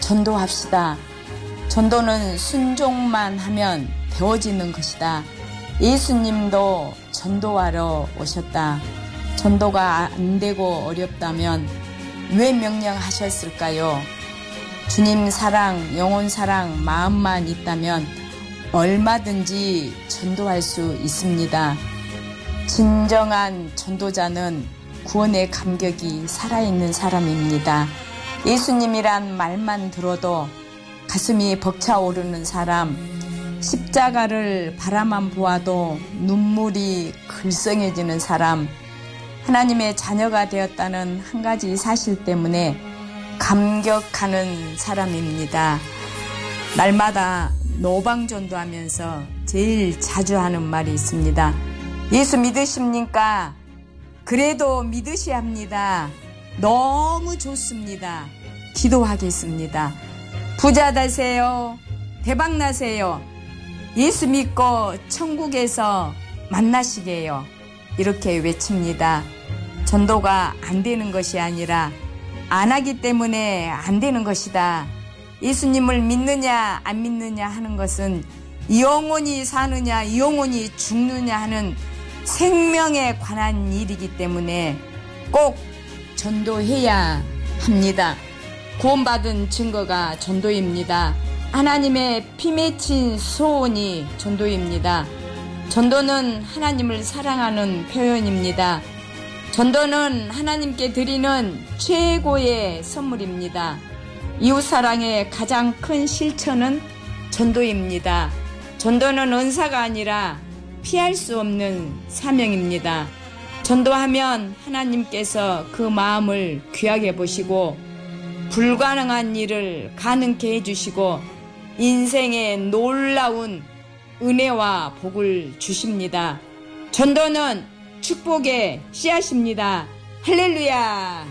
전도합시다. 전도는 순종만 하면 배워지는 것이다. 예수님도 전도하러 오셨다. 전도가 안 되고 어렵다면 왜 명령하셨을까요? 주님 사랑, 영혼 사랑, 마음만 있다면 얼마든지 전도할 수 있습니다. 진정한 전도자는 구원의 감격이 살아있는 사람입니다. 예수님이란 말만 들어도 가슴이 벅차오르는 사람, 십자가를 바라만 보아도 눈물이 글썽여지는 사람, 하나님의 자녀가 되었다는 한 가지 사실 때문에 감격하는 사람입니다. 날마다 노방전도하면서 제일 자주 하는 말이 있습니다. 예수 믿으십니까? 그래도 믿으셔야 합니다. 너무 좋습니다. 기도하겠습니다. 부자 되세요. 대박 나세요. 예수 믿고 천국에서 만나시게요. 이렇게 외칩니다. 전도가 안 되는 것이 아니라 안 하기 때문에 안 되는 것이다. 예수님을 믿느냐 안 믿느냐 하는 것은 영원히 사느냐 영원히 죽느냐 하는 생명에 관한 일이기 때문에 꼭 전도해야 합니다. 구원받은 증거가 전도입니다. 하나님의 피 맺힌 소원이 전도입니다. 전도는 하나님을 사랑하는 표현입니다. 전도는 하나님께 드리는 최고의 선물입니다. 이웃사랑의 가장 큰 실천은 전도입니다. 전도는 은사가 아니라 피할 수 없는 사명입니다. 전도하면 하나님께서 그 마음을 귀하게 보시고 불가능한 일을 가능케 해주시고 인생의 놀라운 은혜와 복을 주십니다. 전도는 축복의 씨앗입니다. 할렐루야.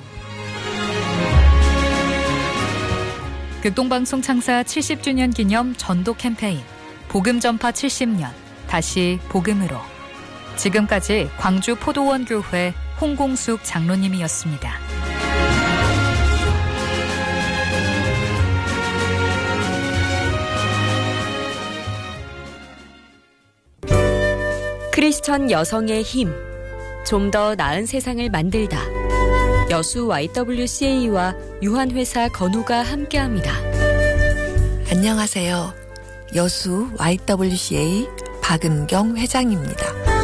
극동방송 창사 70주년 기념 전도 캠페인 복음 전파 70년 다시 복음으로. 지금까지 광주 포도원 교회 홍공숙 장로님이었습니다. 크리스천 여성의 힘, 좀 더 나은 세상을 만들다. 여수 YWCA와 유한회사 건우가 함께합니다. 안녕하세요. 여수 YWCA 박은경 회장입니다.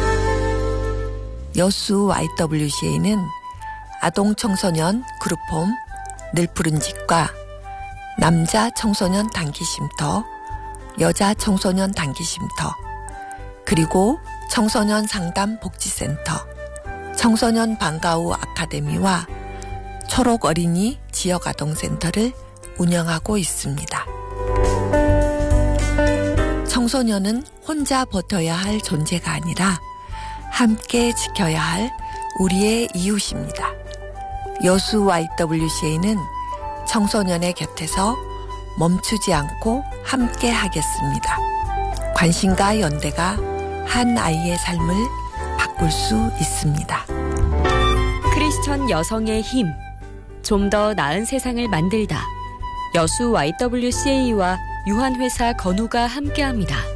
여수 YWCA는 아동 청소년 그룹홈 늘푸른 집과 남자 청소년 단기쉼터, 여자 청소년 단기쉼터, 그리고 청소년 상담 복지센터, 청소년 방과후 아카데미와 초록 어린이 지역아동센터를 운영하고 있습니다. 청소년은 혼자 버텨야 할 존재가 아니라 함께 지켜야 할 우리의 이웃입니다. 여수 YWCA는 청소년의 곁에서 멈추지 않고 함께 하겠습니다. 관심과 연대가 한 아이의 삶을 바꿀 수 있습니다. 크리스천 여성의 힘, 좀 더 나은 세상을 만들다. 여수 YWCA와 유한회사 건우가 함께합니다.